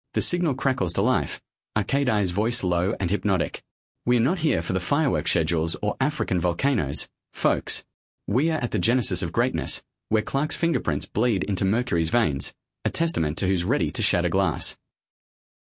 The signal crackles to life, Arcadi's voice low and hypnotic. We are not here for the fireworks schedules or African volcanoes, folks. We are at the genesis of greatness, where Clark's fingerprints bleed into Mercury's veins, a testament to who's ready to shatter glass.